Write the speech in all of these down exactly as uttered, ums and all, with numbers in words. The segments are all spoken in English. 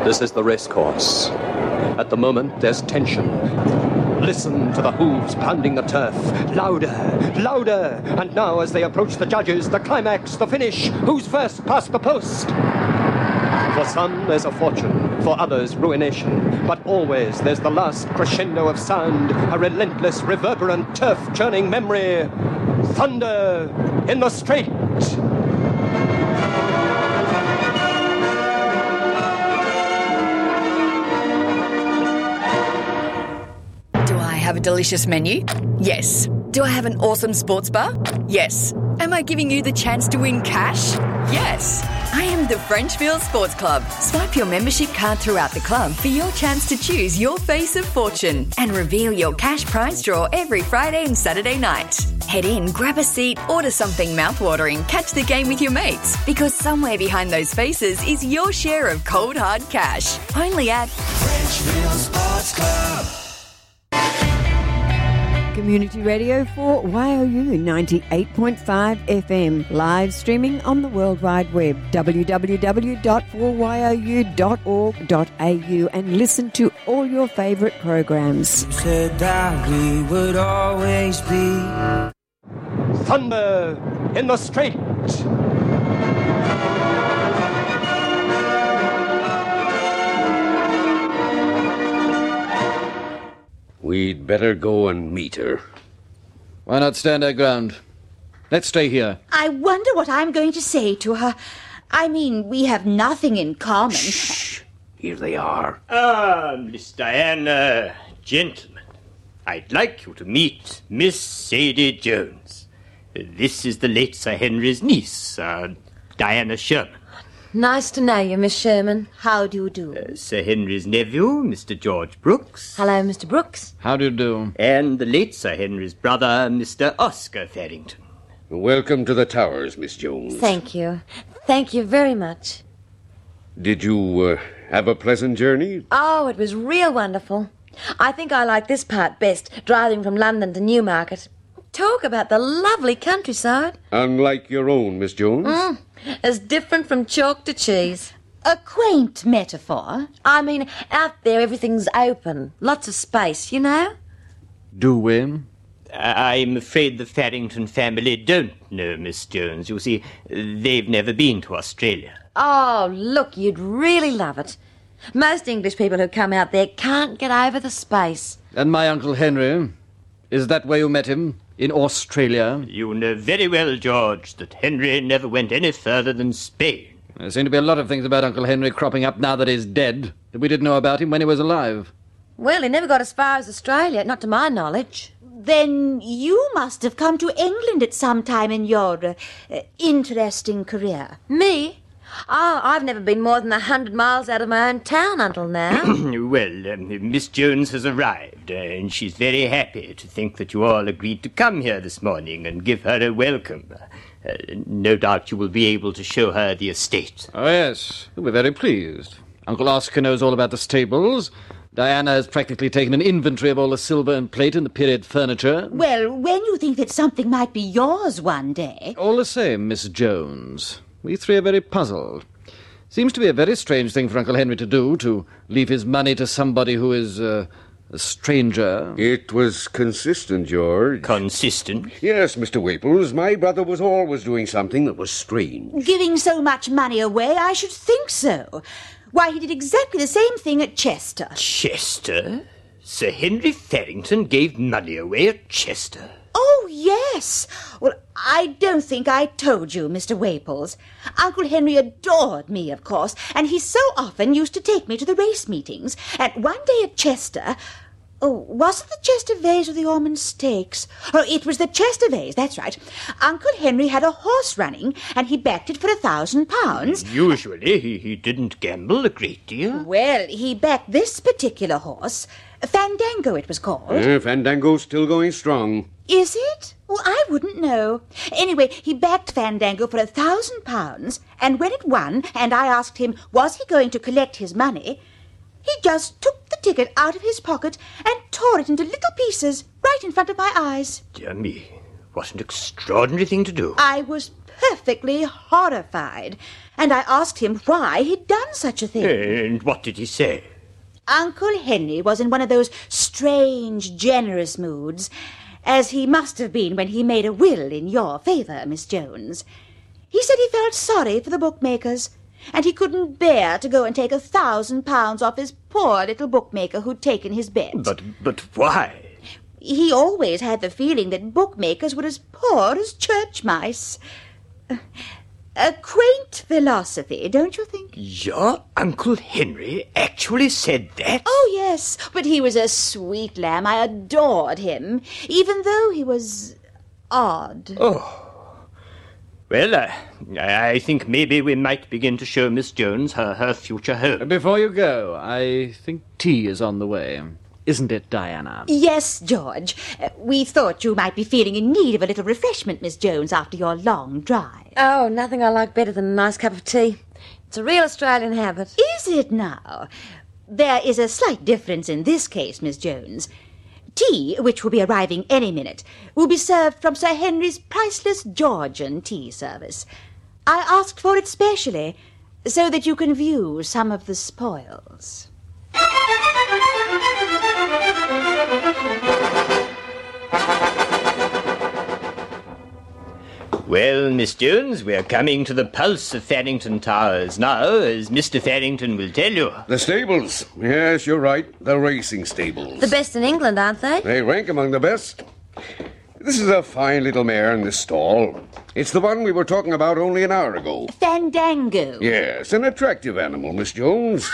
This is the racecourse. At the moment, there's tension. Listen to the hooves pounding the turf. Louder, louder. And now, as they approach the judges, the climax, the finish. Who's first past the post? For some, there's a fortune. For others, ruination. But always, there's the last crescendo of sound. A relentless, reverberant, turf-churning memory. Thunder in the Strait. Have a delicious menu? Yes. Do I have an awesome sports bar? Yes. Am I giving you the chance to win cash? Yes. I am the Frenchville Sports Club. Swipe your membership card throughout the club for your chance to choose your face of fortune and reveal your cash prize draw every Friday and Saturday night. Head in, grab a seat, order something mouthwatering, catch the game with your mates, because somewhere behind those faces is your share of cold hard cash. Only at Frenchville Sports Club. Community radio for Y O U ninety-eight point five F M, live streaming on the World Wide Web, w w w dot four y o u dot org dot a u, and listen to all your favourite programs. You said that we would always be. Thunder in the Strait. We'd better go and meet her. Why not stand our ground? Let's stay here. I wonder what I'm going to say to her. I mean, we have nothing in common. Shh! Here they are. Ah, Miss Diana, gentlemen, I'd like you to meet Miss Sadie Jones. This is the late Sir Henry's niece, uh, Diana Sherman. Nice to know you, Miss Sherman. How do you do? Uh, Sir Henry's nephew, Mister George Brooks. Hello, Mister Brooks. How do you do? And the late Sir Henry's brother, Mister Oscar Farrington. Welcome to the Towers, Miss Jones. Thank you. Thank you very much. Did you uh, have a pleasant journey? Oh, it was real wonderful. I think I like this part best, driving from London to Newmarket. Talk about the lovely countryside. Unlike your own, Miss Jones? Mm, as different from chalk to cheese. A quaint metaphor. I mean, out there everything's open. Lots of space, you know? Do we? I'm afraid the Farrington family don't know Miss Jones. You see, they've never been to Australia. Oh, look, you'd really love it. Most English people who come out there can't get over the space. And my Uncle Henry? Is that where you met him? In Australia? You know very well, George, that Henry never went any further than Spain. There seem to be a lot of things about Uncle Henry cropping up now that he's dead that we didn't know about him when he was alive. Well, he never got as far as Australia, not to my knowledge. Then you must have come to England at some time in your uh, interesting career. Me? Oh, I've never been more than a hundred miles out of my own town until now. Well, um, Miss Jones has arrived, uh, and she's very happy to think that you all agreed to come here this morning and give her a welcome. Uh, no doubt you will be able to show her the estate. Oh, yes. We'll be very pleased. Uncle Oscar knows all about the stables. Diana has practically taken an inventory of all the silver and plate and the period furniture. Well, when you think that something might be yours one day... All the same, Miss Jones, we three are very puzzled. Seems to be a very strange thing for Uncle Henry to do, to leave his money to somebody who is uh, a stranger. It was consistent, George. Consistent? Yes, Mister Waples, my brother was always doing something that was strange. Giving so much money away, I should think so. Why, he did exactly the same thing at Chester. Chester? Sir Henry Farrington gave money away at Chester? Oh, yes. Well, I don't think I told you, Mister Waples. Uncle Henry adored me, of course, and he so often used to take me to the race meetings. And one day at Chester... Oh, was it the Chester Vase or the Ormond Stakes? Oh, it was the Chester Vase, that's right. Uncle Henry had a horse running, and he backed it for a thousand pounds. Usually he, he didn't gamble a great deal. Well, he backed this particular horse. Fandango, it was called. Uh, Fandango's still going strong. Is it? Well, I wouldn't know. Anyway, he backed Fandango for a thousand pounds, and when it won, and I asked him, was he going to collect his money, he just took the ticket out of his pocket and tore it into little pieces right in front of my eyes. Dear me, what an extraordinary thing to do. I was perfectly horrified, and I asked him why he'd done such a thing. And what did he say? Uncle Henry was in one of those strange, generous moods, as he must have been when he made a will in your favour, Miss Jones. He said he felt sorry for the bookmakers, and he couldn't bear to go and take a thousand pounds off his poor little bookmaker who'd taken his bet. But, but why? He always had the feeling that bookmakers were as poor as church mice. A quaint philosophy, don't you think? Your Uncle Henry actually said that? Oh, yes, but he was a sweet lamb. I adored him, even though he was odd. Oh. Well, uh, I think maybe we might begin to show Miss Jones her, her future home. Before you go, I think tea is on the way. Isn't it, Diana? Yes, George. Uh, we thought you might be feeling in need of a little refreshment, Miss Jones, after your long drive. Oh, nothing I like better than a nice cup of tea. It's a real Australian habit. Is it now? There is a slight difference in this case, Miss Jones. Tea, which will be arriving any minute, will be served from Sir Henry's priceless Georgian tea service. I asked for it specially, so that you can view some of the spoils. Well, Miss Jones, we're coming to the pulse of Farrington Towers now, as Mister Farrington will tell you. The stables. Yes, you're right. The racing stables. The best in England, aren't they? They rank among the best. This is a fine little mare in this stall. It's the one we were talking about only an hour ago. Fandango. Yes, an attractive animal, Miss Jones.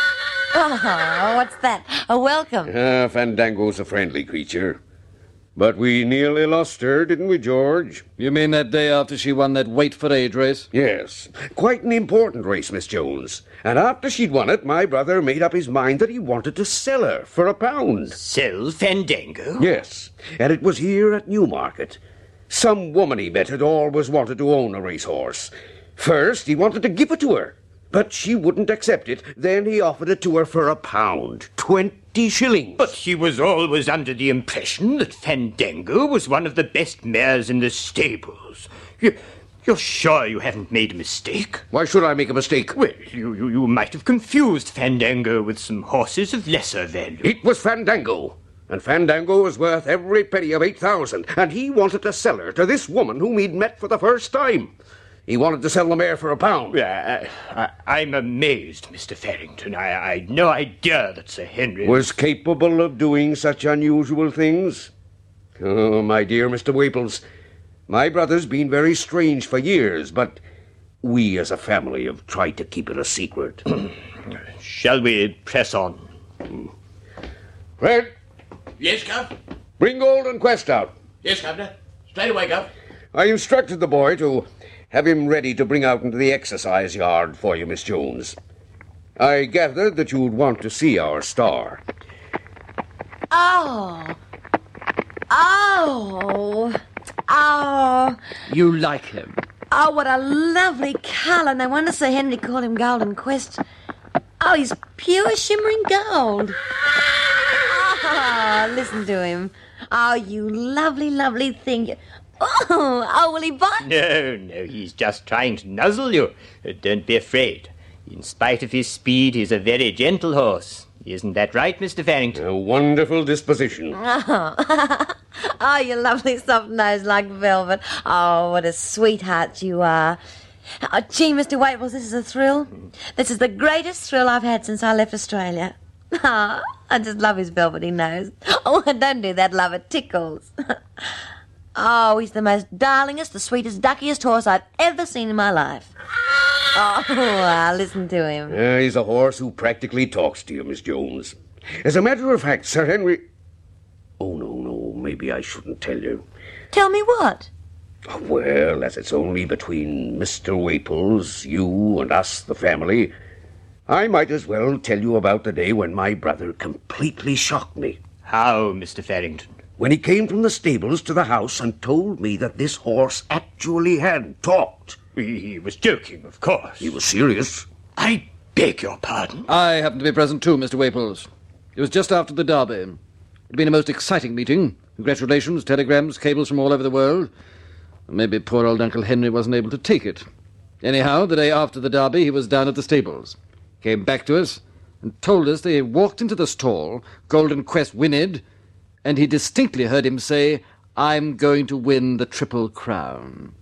Oh, what's that? A welcome. Ah, Fandango's a friendly creature. But we nearly lost her, didn't we, George? You mean that day after she won that weight for age race? Yes. Quite an important race, Miss Jones. And after she'd won it, my brother made up his mind that he wanted to sell her for a pound. Sell Fandango? Yes. And it was here at Newmarket. Some woman he met had always wanted to own a racehorse. First, he wanted to give it to her, but she wouldn't accept it. Then he offered it to her for a pound. Twenty shillings. But he was always under the impression that Fandango was one of the best mares in the stables. You, you're sure you haven't made a mistake? Why should I make a mistake? Well, you, you, you might have confused Fandango with some horses of lesser value. It was Fandango. And Fandango was worth every penny of eight thousand. And he wanted to sell her to this woman whom he'd met for the first time. He wanted to sell the mare for a pound. Uh, I, I'm amazed, Mister Farrington. I, I had no idea that Sir Henry... was capable of doing such unusual things. Oh, my dear Mister Waples, my brother's been very strange for years, but we as a family have tried to keep it a secret. Shall we press on? Fred? Yes, Gov? Bring Golden Quest out. Yes, Governor. Straight away, Gov. I instructed the boy to have him ready to bring out into the exercise yard for you, Miss Jones. I gathered that you'd want to see our star. Oh. Oh. Oh. You like him? Oh, what a lovely colour. No wonder Sir Henry called him Golden Quest. Oh, he's pure shimmering gold. Oh, listen to him. Oh, you lovely, lovely thing. Oh, oh, will he bite? No, no, he's just trying to nuzzle you. Uh, don't be afraid. In spite of his speed, he's a very gentle horse. Isn't that right, Mister Farrington? A wonderful disposition. Oh, oh, you lovely soft nose like velvet. Oh, what a sweetheart you are. Oh, gee, Mister Waples, this is a thrill. This is the greatest thrill I've had since I left Australia. Oh, I just love his velvety nose. Oh, don't do that, love. It tickles. Oh, he's the most darlingest, the sweetest, duckiest horse I've ever seen in my life. Oh, ah, listen to him. Uh, he's a horse who practically talks to you, Miss Jones. As a matter of fact, Sir Henry... Oh, no, no, maybe I shouldn't tell you. Tell me what? Well, as it's only between Mister Waples, you, and us, the family, I might as well tell you about the day when my brother completely shocked me. How, Mister Farrington? When he came from the stables to the house and told me that this horse actually had talked. He, he was joking, of course. He was serious. I beg your pardon? I happened to be present too, Mister Waples. It was just after the derby. It had been a most exciting meeting. Congratulations, telegrams, cables from all over the world. Maybe poor old Uncle Henry wasn't able to take it. Anyhow, the day after the derby, he was down at the stables. Came back to us and told us that he walked into the stall, Golden Quest whinnied, and he distinctly heard him say, "I'm going to win the Triple Crown."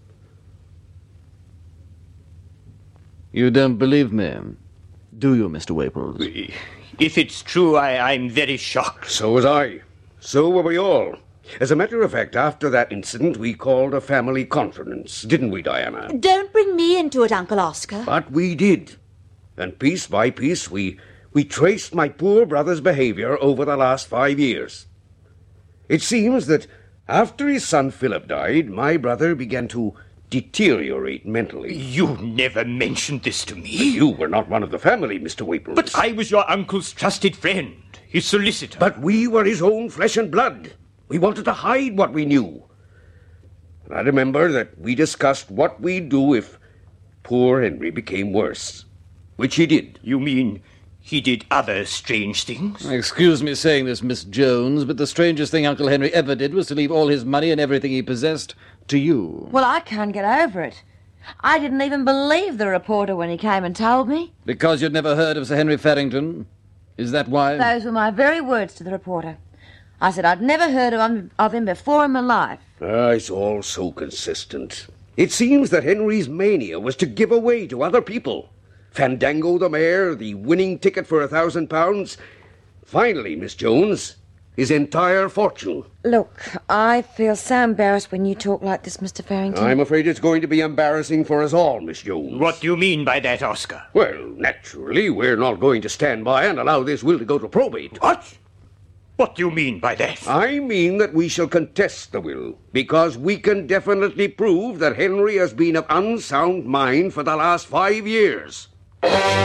You don't believe me, do you, Mister Waples? If it's true, I, I'm very shocked. So was I. So were we all. As a matter of fact, after that incident, we called a family conference, didn't we, Diana? Don't bring me into it, Uncle Oscar. But we did. And piece by piece, we, we traced my poor brother's behavior over the last five years. It seems that after his son Philip died, my brother began to deteriorate mentally. You never mentioned this to me. You were not one of the family, Mister Waples. But I was your uncle's trusted friend, his solicitor. But we were his own flesh and blood. We wanted to hide what we knew. And I remember that we discussed what we'd do if poor Henry became worse, which he did. You mean he did other strange things? Excuse me saying this, Miss Jones, but the strangest thing Uncle Henry ever did was to leave all his money and everything he possessed to you. Well, I can't get over it. I didn't even believe the reporter when he came and told me. Because you'd never heard of Sir Henry Farrington? Is that why? Those were my very words to the reporter. I said I'd never heard of him, of him before in my life. Ah, it's all so consistent. It seems that Henry's mania was to give away to other people. Fandango the mare, the winning ticket for a thousand pounds. Finally, Miss Jones, his entire fortune. Look, I feel so embarrassed when you talk like this, Mister Farrington. I'm afraid it's going to be embarrassing for us all, Miss Jones. What do you mean by that, Oscar? Well, naturally, we're not going to stand by and allow this will to go to probate. What? What do you mean by that? I mean that we shall contest the will, because we can definitely prove that Henry has been of unsound mind for the last five years.